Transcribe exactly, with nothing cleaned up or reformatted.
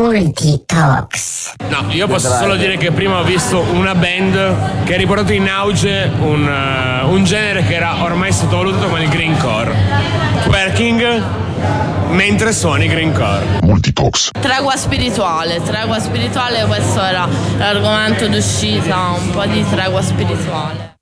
Multitalks. No, io posso solo dire che prima ho visto una band che ha riportato in auge un, uh, un genere che era ormai sottovalutato come il greencore. Twerking mentre suoni greencore. Multitalks. Tregua spirituale, tregua spirituale, questo era l'argomento d'uscita, un po' di tregua spirituale.